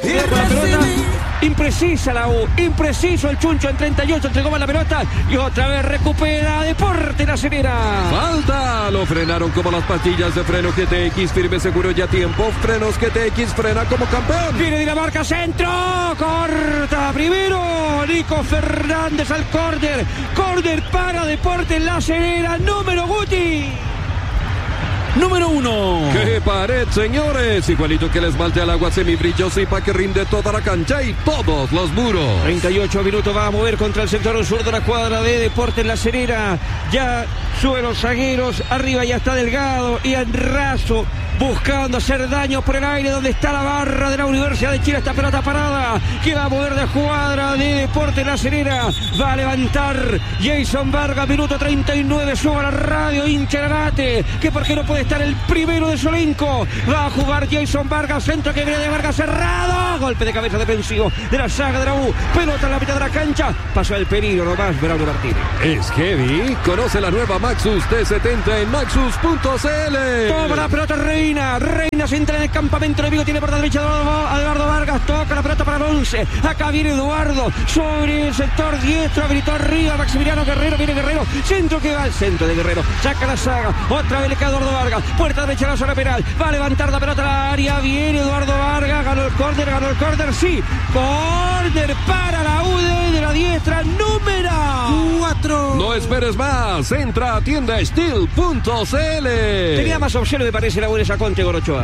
Con la pelota. Imprecisa la U, impreciso el Chuncho en 38, entregó mal la pelota y otra vez recupera Deportes La Serena. Falta, lo frenaron como las pastillas de freno GTX, firme, seguro y a tiempo. Frenos GTX, frena como campeón. Viene Dinamarca, centro, corta primero, Nico Fernández al córner para Deportes La Serena, número Guti. Número 1. ¡Qué pared, señores! Igualito que el esmalte al agua semibrilloso y pa' que rinde toda la cancha y todos los muros. 38 minutos, va a mover contra el sector sur de la cuadra de Deportes La Serena. Ya suben los zagueros, arriba ya está Delgado y Razo buscando hacer daño por el aire donde está la barra de la Universidad de Chile. Esta pelota parada que va a mover de cuadra de Deportes La Serena. Va a levantar Jason Vargas, minuto 39. Suba la radio, hincha el Arate, que por qué no puede estar el primero de su elenco. Va a jugar Jason Vargas, centro que viene de Vargas, cerrado. Golpe de cabeza defensivo de la saga de la U. Pelota en la mitad de la cancha. Pasó el peligro nomás Braulio Martínez. Es heavy. Conoce la nueva Maxus T70 en maxus.cl. Toma la pelota Reina se entra en el campamento enemigo, tiene por la derecha a Eduardo Vargas, toca la pelota para el 11, acá viene Eduardo, sobre el sector diestro, habilitó arriba Maximiliano Guerrero, viene Guerrero, centro que va al centro de Guerrero, saca la saga, otra vez le queda Eduardo Vargas, puerta derecha a la zona penal, va a levantar la pelota a la área, viene Eduardo Vargas, ganó el córner, sí, córner para la UD de la diestra, número 4. No esperes más, entra a tiendasteel.cl. Tenía más opciones, me parece, la UD esa Conte Gorochoa.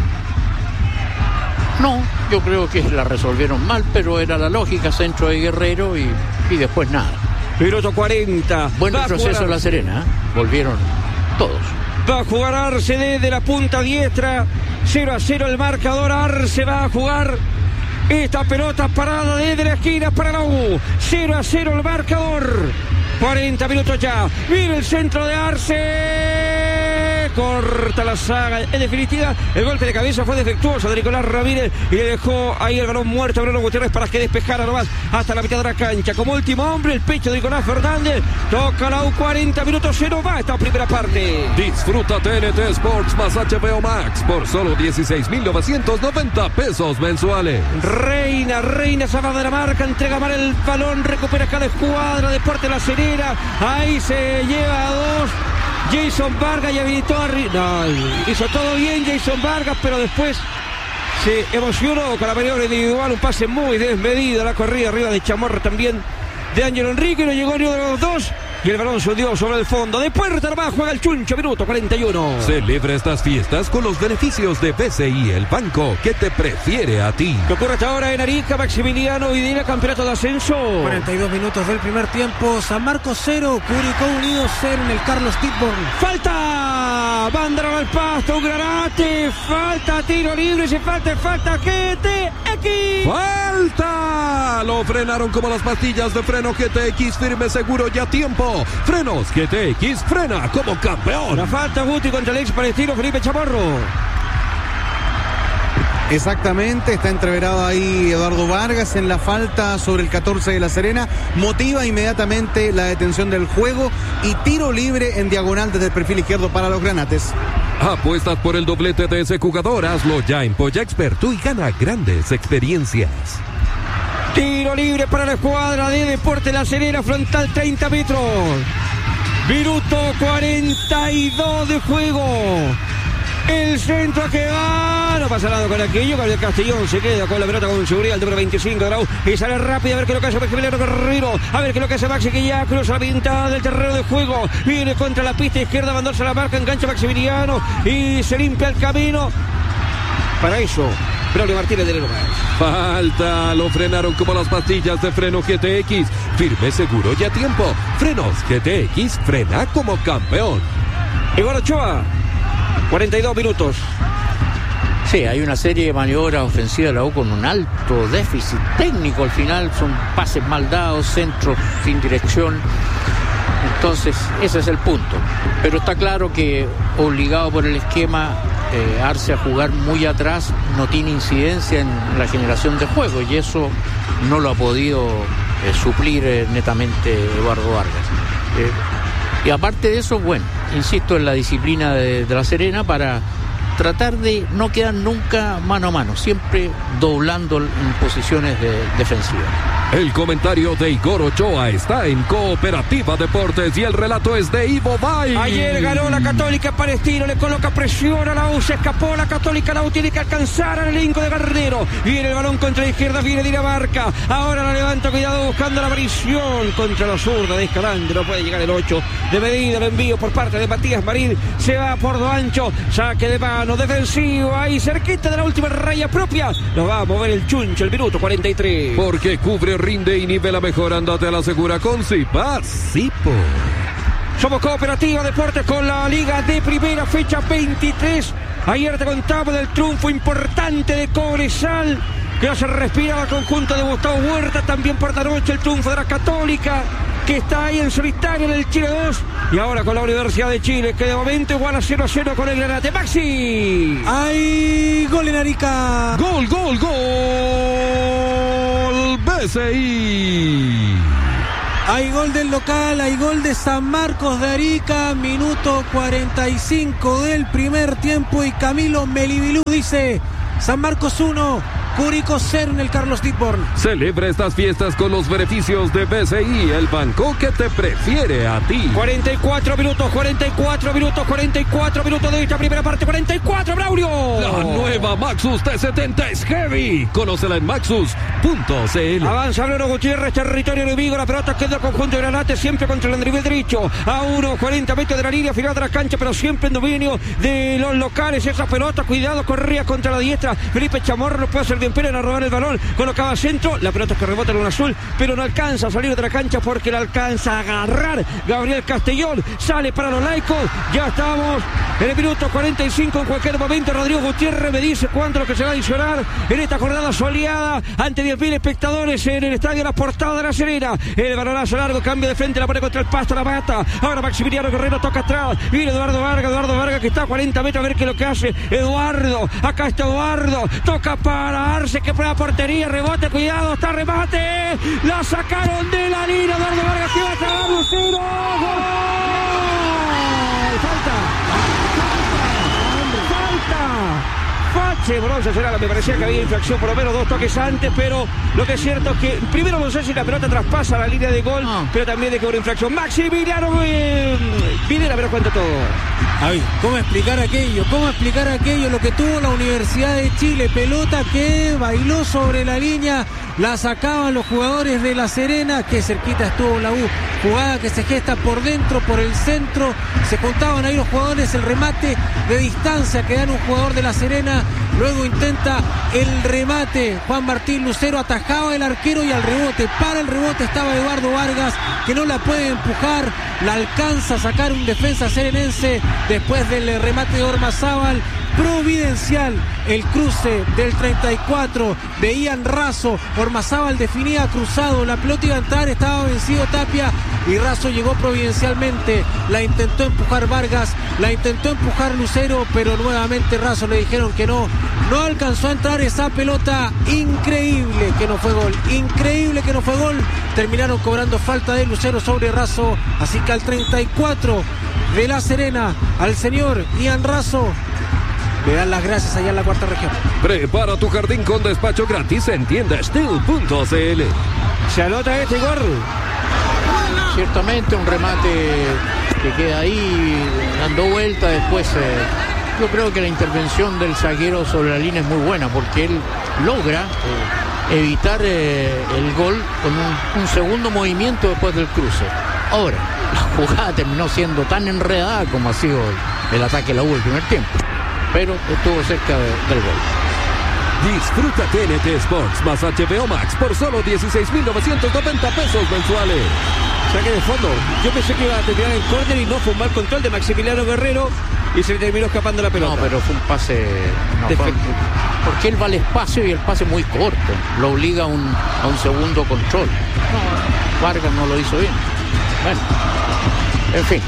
No, yo creo que la resolvieron mal, pero era la lógica, centro de Guerrero y después nada. Minuto 40. Buen retroceso La Serena, ¿eh? Volvieron todos. Va a jugar Arce desde la punta diestra. 0-0 el marcador. Arce va a jugar esta pelota parada desde la esquina para la U. 0-0 el marcador. 40 minutos ya. Viene el centro de Arce. Corta la saga. En definitiva, el golpe de cabeza fue defectuoso de Nicolás Ramírez y le dejó ahí el balón muerto a Bruno Gutiérrez para que despejara nomás hasta la mitad de la cancha. Como último hombre, el pecho de Nicolás Fernández. Toca la U, 40 minutos, 0 va esta primera parte. Disfruta TNT Sports más HBO Max por solo 16,990 pesos mensuales. Reina se va de la marca, entrega mal el balón, recupera cada escuadra, Deportes La Serena. Ahí se lleva a 2. Jason Vargas y habilitó arriba. No, hizo todo bien Jason Vargas, pero después se emocionó con la maniobra individual, un pase muy desmedido, la corrida arriba de Chamorro también de Ángelo Enrique, no llegó ni uno de los dos y el balón se hundió sobre el fondo. De puerta nomás juega el Chuncho, minuto 41. Celebra estas fiestas con los beneficios de BCI, el banco que te prefiere a ti. ¿Qué ocurre hasta ahora en Arica? Maximiliano Videla, campeonato de ascenso. 42 minutos del primer tiempo. San Marcos 0, Curicó Unido 0 en el Carlos Titborn. Falta, Banderón al pasto, un granate, falta, tiro libre, se falta GTX. ¡Falta! Lo frenaron como las pastillas de freno GTX, firme, seguro y a tiempo. Frenos GTX, frena como campeón. La falta Guti contra el ex palestino Felipe Chamorro. Exactamente, está entreverado ahí Eduardo Vargas en la falta sobre el 14 de La Serena, motiva inmediatamente la detención del juego y tiro libre en diagonal desde el perfil izquierdo para los granates. Apuestas por el doblete de ese jugador, hazlo ya en Polla Experto y gana grandes experiencias. Tiro libre para la escuadra de Deportes La Serena, frontal 30 metros. Minuto 42 de juego. El centro que va, no pasa nada con aquello. Gabriel Castellón se queda con la pelota con seguridad, el número 25 de Grau, y sale rápido a ver qué es lo que hace Maximiliano Guerrero, a ver qué es lo que hace Maxi, que ya cruza la mitad del terreno de juego, viene contra la pista izquierda, mandándose la marca, engancha Maximiliano y se limpia el camino. Para eso, Braulio Martínez de Lero. Falta, lo frenaron como las pastillas de freno GTX, firme, seguro y a tiempo. Frenos GTX, frena como campeón. Igual Ochoa, 42 minutos. Sí, hay una serie de maniobras ofensivas de la U con un alto déficit técnico al final, son pases mal dados, centros sin dirección. Entonces, ese es el punto. Pero está claro que obligado por el esquema, Arce a jugar muy atrás no tiene incidencia en la generación de juego y eso no lo ha podido suplir netamente Eduardo Vargas. Y aparte de eso, bueno, insisto en la disciplina de La Serena para tratar de no quedar nunca mano a mano, siempre doblando en posiciones defensivas. El comentario de Igor Ochoa está en Cooperativa Deportes y el relato es de Ivo Bay. Ayer ganó la Católica Palestino, le coloca presión a la U, se escapó la Católica, la U tiene que alcanzar al elenco de Garnero. Viene el balón contra la izquierda, viene Dinamarca, ahora la levanta, cuidado buscando la aparición contra la zurda de Escalante, no puede llegar el 8 de medida, el envío por parte de Matías Marín, se va por do ancho, saque de mano, defensivo, ahí cerquita de la última raya propia, lo va a mover el Chuncho, el minuto 43. Porque cubre, rinde y nivela mejor, andate a la segura con Zipas. Zipo. Somos Cooperativa Deportes con la Liga de Primera, fecha 23. Ayer te contaba del triunfo importante de Cobresal, que no se respiraba conjunto de Gustavo Huerta. También por la noche el triunfo de la Católica, que está ahí en solitario en el Chile 2. Y ahora con la Universidad de Chile, que de momento igual a 0-0 con el Granate. Maxi. ¡Hay gol en Arica! ¡Gol, gol, gol! BCI. Hay gol del local, hay gol de San Marcos de Arica, minuto 45 del primer tiempo y Camilo Melibilú dice: San Marcos 1, Curicó 0 en el Carlos Dipborn. Celebra estas fiestas con los beneficios de BCI, el banco que te prefiere a ti. 44 minutos de esta primera parte. 44, Braulio. La nueva Maxus T70 es heavy. Conócela en maxus.cl. Avanza Bruno Gutiérrez, territorio enemigo. La pelota queda conjunto de Granate, siempre contra el andrivel derecho. A 40 metros de la línea final de la cancha, pero siempre en dominio de los locales. Esa pelota, cuidado, corría contra la diestra. Felipe Chamorro no puede hacer bien Pérez a robar el balón. Colocaba centro. La pelota que rebota en un azul, pero no alcanza a salir de la cancha porque la alcanza a agarrar Gabriel Castellón. Sale para los laicos. Ya estamos en el minuto 45. En cualquier momento Rodrigo Gutiérrez me dice cuánto lo que se va a adicionar en esta jornada soleada ante 10.000 espectadores en el estadio La Portada de La Serena. El balonazo largo, cambio de frente, la pone contra el pasto, la mata. Ahora Maximiliano Guerrero toca atrás. Viene Eduardo Vargas que está a 40 metros a ver qué es lo que hace. Eduardo, acá está Eduardo. Toca para Arce, que fue la portería, rebote, cuidado, está remate. La sacaron de la línea. Eduardo Vargas que va a tragar Lucero. ¡Gol! Fache Bronce será, me parecía que había infracción por lo menos 2 toques antes, pero lo que es cierto es que primero no sé si la pelota traspasa la línea de gol, pero también de que hubo infracción. Maximiliano Videla, pero cuenta todo. Ay, ¿cómo explicar aquello? Lo que tuvo la Universidad de Chile? Pelota que bailó sobre la línea, la sacaban los jugadores de La Serena, que cerquita estuvo la U. Jugada que se gesta por dentro, por el centro, se juntaban ahí los jugadores, el remate de distancia que dan un jugador de La Serena, luego intenta el remate, Juan Martín Lucero atajaba el arquero y al rebote, para el rebote estaba Eduardo Vargas, que no la puede empujar, la alcanza a sacar un defensa serenense después del remate de Ormazábal. Providencial el cruce del 34 de Ian Razo. Ormazábal definía cruzado, la pelota iba a entrar, estaba vencido Tapia y Razo llegó providencialmente. La intentó empujar Vargas, la intentó empujar Lucero, pero nuevamente Razo le dijeron que no alcanzó a entrar esa pelota. Increíble que no fue gol, terminaron cobrando falta de Lucero sobre Razo, así que al 34 de La Serena, al señor Ian Razo le dan las gracias allá en la cuarta región. Prepara tu jardín con despacho gratis en tiendasteel.cl. Se anota este gol. Ciertamente un remate que queda ahí dando vuelta después. Yo creo que la intervención del zaguero sobre la línea es muy buena porque él logra evitar el gol con un segundo movimiento después del cruce. Ahora, la jugada terminó siendo tan enredada como ha sido el ataque de la U el primer tiempo, pero estuvo cerca del gol. Disfruta TNT Sports más HBO Max por solo 16.990 pesos mensuales. Saque de fondo. Yo pensé que iba a terminar el córner y no fue un mal control de Maximiliano Guerrero y se le terminó escapando la pelota. No, pero fue un pase porque él va al espacio y el pase muy corto, lo obliga a un segundo control. No, Vargas no lo hizo bien. Bueno, en fin,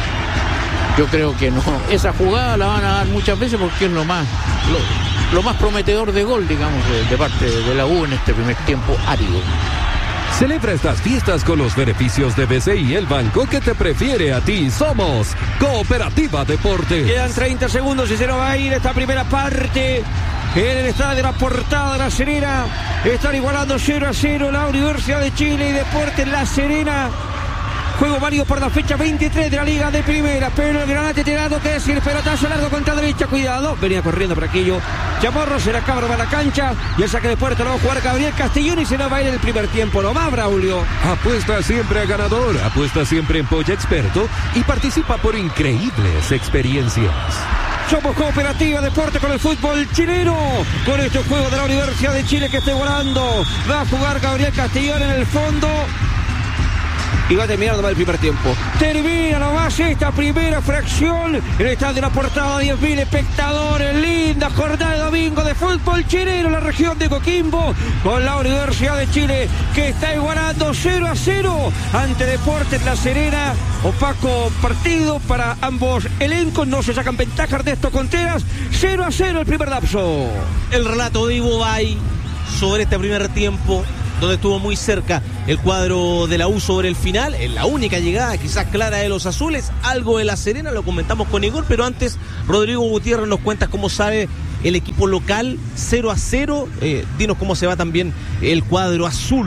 yo creo que no. Esa jugada la van a dar muchas veces porque es lo más prometedor de gol, digamos, de parte de la U en este primer tiempo árido. Celebra estas fiestas con los beneficios de BCI, el banco que te prefiere a ti. Somos Cooperativa Deportes. Quedan 30 segundos y se nos va a ir esta primera parte. En el estadio de la Portada de La Serena están igualando 0-0 la Universidad de Chile y Deportes La Serena. Juego válido por la fecha 23 de la Liga de Primera. Pero el Granate tiene algo que decir. Pelotazo largo contra derecha. Cuidado. Venía corriendo por aquello. Chamorro se la acaba de la cancha. Y el saque de puerta lo va a jugar Gabriel Castellón. Y se nos va a ir el primer tiempo. Lo va Braulio. Apuesta siempre a ganador. Apuesta siempre en Polla Experto. Y participa por increíbles experiencias. Somos Cooperativa Deporte con el fútbol chileno. Con este juego de la Universidad de Chile que está volando. Va a jugar Gabriel Castellón en el fondo. Y va a terminar nomás el primer tiempo. Termina nomás esta primera fracción. En el estadio de la Portada, 10.000 espectadores. Linda jornada de domingo de fútbol chileno en la región de Coquimbo. Con la Universidad de Chile que está igualando 0-0 ante Deportes La Serena. Opaco partido para ambos elencos. No se sacan ventaja. Ernesto Contreras. 0-0 el primer lapso. El relato de Ivo Bay sobre este primer tiempo, donde estuvo muy cerca el cuadro de la U sobre el final, en la única llegada quizás clara de los azules, algo de La Serena, lo comentamos con Igor, pero antes Rodrigo Gutiérrez nos cuenta cómo sabe el equipo local, 0-0, dinos cómo se va también el cuadro azul.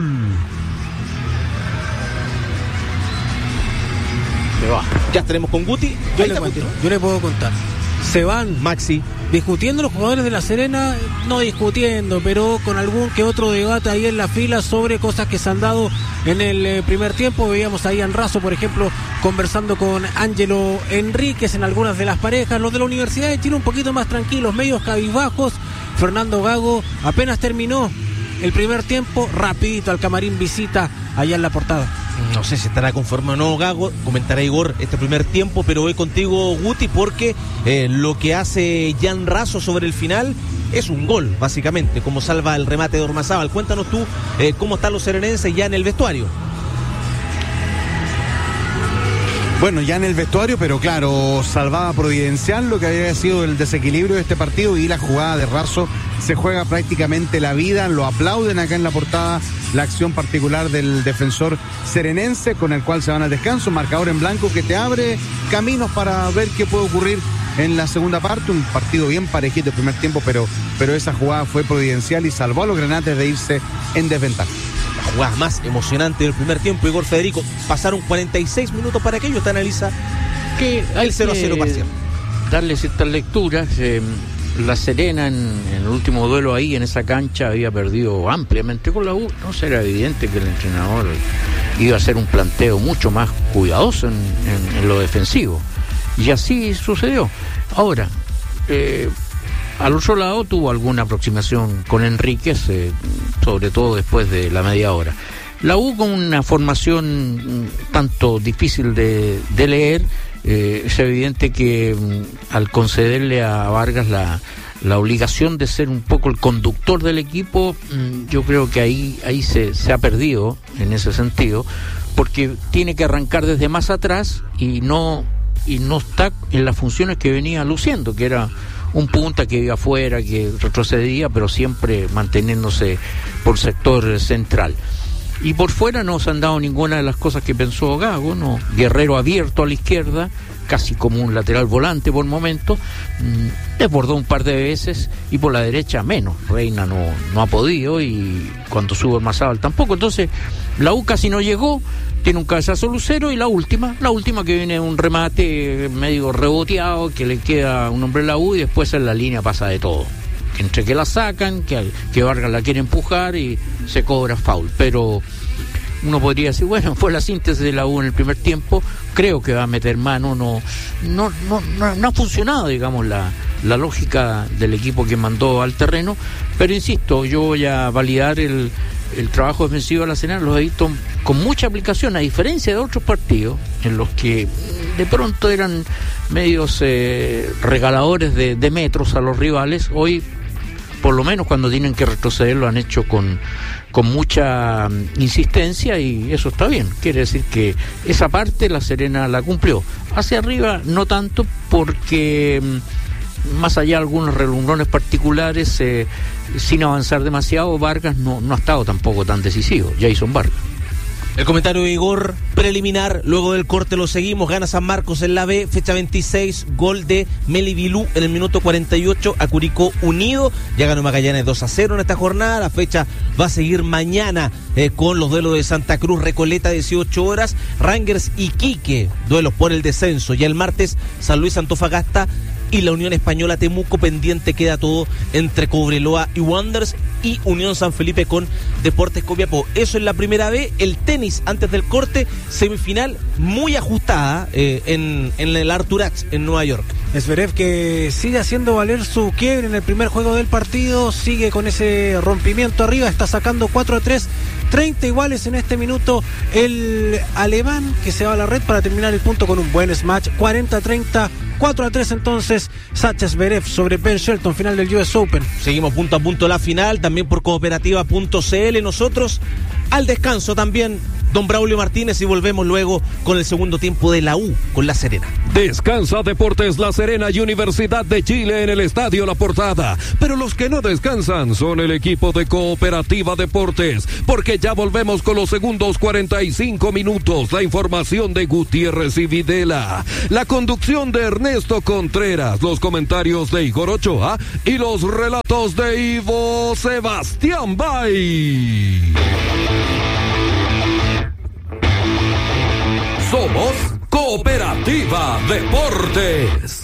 Se va. Ya estaremos con Guti. Yo le puedo contar. Se van Maxi discutiendo los jugadores de La Serena, no discutiendo, pero con algún que otro debate ahí en la fila sobre cosas que se han dado en el primer tiempo. Veíamos ahí a Razo, por ejemplo, conversando con Ángelo Enríquez en algunas de las parejas. Los de la Universidad de Chile un poquito más tranquilos, medios cabizbajos. Fernando Gago apenas terminó el primer tiempo, rapidito al camarín visita allá en la Portada. No sé si estará conforme o no Gago, comentará Igor este primer tiempo, pero voy contigo Guti porque lo que hace Jan Razo sobre el final es un gol, básicamente, como salva el remate de Ormazábal. Cuéntanos tú cómo están los serenenses ya en el vestuario. Bueno, ya en el vestuario, pero claro, salvada providencial lo que había sido el desequilibrio de este partido, y la jugada de Razo se juega prácticamente la vida. Lo aplauden acá en la Portada, la acción particular del defensor serenense, con el cual se van al descanso. Marcador en blanco que te abre caminos para ver qué puede ocurrir en la segunda parte. Un partido bien parejito el primer tiempo, pero esa jugada fue providencial y salvó a los granates de irse en desventaja. La jugada más emocionante del primer tiempo, Igor Federico. Pasaron 46 minutos para aquello. Te analiza que hay el 0-0 parcial. Darle ciertas lecturas. La Serena en el último duelo ahí en esa cancha había perdido ampliamente con la U. No será evidente que el entrenador iba a hacer un planteo mucho más cuidadoso en lo defensivo, y así sucedió. Ahora, al otro lado tuvo alguna aproximación con Enríquez, sobre todo después de la media hora. La U con una formación tanto difícil de leer. Es evidente que al concederle a Vargas la obligación de ser un poco el conductor del equipo, yo creo que ahí se ha perdido en ese sentido, porque tiene que arrancar desde más atrás y no está en las funciones que venía luciendo, que era un punta que iba afuera, que retrocedía, pero siempre manteniéndose por sector central. Y por fuera no se han dado ninguna de las cosas que pensó Gago, ¿no? Guerrero abierto a la izquierda, casi como un lateral volante por momento, desbordó un par de veces, y por la derecha menos. Reina no ha podido, y cuando sube Ormazábal tampoco. Entonces la U casi no llegó, tiene un cabezazo Lucero, y la última que viene un remate medio reboteado, que le queda un hombre en la U, y después en la línea pasa de todo. Entre que la sacan, que Vargas la quiere empujar y se cobra foul. Pero uno podría decir, bueno, fue la síntesis de la U en el primer tiempo, creo que va a meter mano. No ha funcionado, digamos, la lógica del equipo que mandó al terreno. Pero insisto, yo voy a validar el trabajo defensivo de La Serena. Los he visto con mucha aplicación, a diferencia de otros partidos en los que de pronto eran medios regaladores de metros a los rivales. Hoy, por lo menos cuando tienen que retroceder, lo han hecho con mucha insistencia, y eso está bien. Quiere decir que esa parte La Serena la cumplió. Hacia arriba no tanto, porque más allá de algunos relumbrones particulares, sin avanzar demasiado, Vargas no ha estado tampoco tan decisivo, Jason Vargas. El comentario de Igor preliminar, luego del corte lo seguimos, gana San Marcos en la B, fecha 26, gol de Meli Bilú en el minuto 48 a Curicó Unido, ya ganó Magallanes 2-0 en esta jornada, la fecha va a seguir mañana con los duelos de Santa Cruz Recoleta 18 horas, Rangers Iquique, duelos por el descenso, y el martes San Luis Antofagasta y la Unión Española Temuco, pendiente queda todo entre Cobreloa y Wanderers y Unión San Felipe con Deportes Copiapó. Eso en la primera B. El tenis antes del corte, semifinal muy ajustada en el Arthur Ashe en Nueva York. Zverev que sigue haciendo valer su quiebre en el primer juego del partido, sigue con ese rompimiento arriba, está sacando 4-3, 30 iguales en este minuto el alemán, que se va a la red para terminar el punto con un buen smash, 40-30, 4-3 entonces Sasha Zverev sobre Ben Shelton, final del US Open. Seguimos punto a punto la final, también por cooperativa.cl. Nosotros al descanso también, don Braulio Martínez, y volvemos luego con el segundo tiempo de la U con La Serena. Descansa Deportes La Serena y Universidad de Chile en el Estadio La Portada. Pero los que no descansan son el equipo de Cooperativa Deportes, porque ya volvemos con los segundos 45 minutos. La información de Gutiérrez y Videla, la conducción de Ernesto Contreras, los comentarios de Igor Ochoa y los relatos de Ivo Sebastián Bay. Somos Cooperativa Deportes.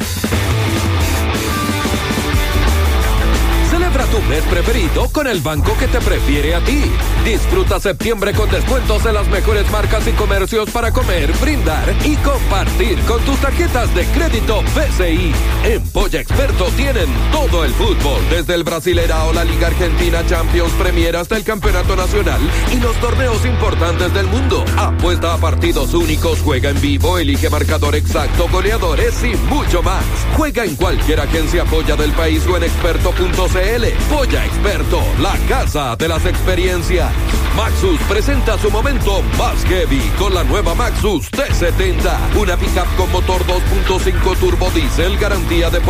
Celebra tu mes preferido con el banco que te prefiere a ti. Disfruta septiembre con descuentos en las mejores marcas y comercios para comer, brindar y compartir con tus tarjetas de crédito BCI. En Polla Experto tienen todo el fútbol, desde el Brasileirao o la Liga Argentina, Champions, Premier hasta el Campeonato Nacional y los torneos importantes del mundo. Apuesta a partidos únicos, juega en vivo, elige marcador exacto, goleadores y mucho más. Juega en cualquier agencia Polla del país o en experto.cl. Polla Experto, la casa de las experiencias. Maxus presenta su momento más heavy con la nueva Maxus T70, una pickup con motor 2.5 turbo diésel, garantía de